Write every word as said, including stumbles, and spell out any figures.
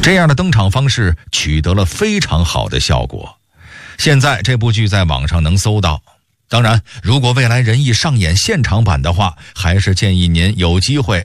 这样的登场方式取得了非常好的效果。现在这部剧在网上能搜到。当然，如果未来仁义上演现场版的话，还是建议您有机会